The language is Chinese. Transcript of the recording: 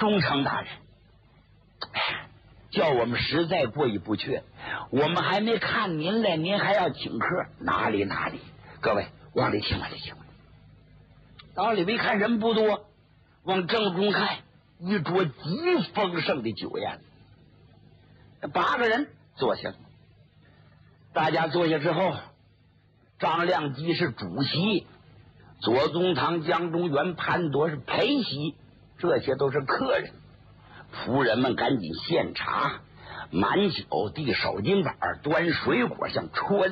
忠诚大人，叫我们实在过意不去。我们还没看您来，您还要请客？哪里？各位往里请。到里边一看人不多，往正中看，一桌极丰盛的酒宴，8个人坐下了。大家坐下之后，张亮基是主席，左宗棠、江中元、潘铎是陪席，这些都是客人。仆人们赶紧献茶，满酒递手巾板，端水果，像穿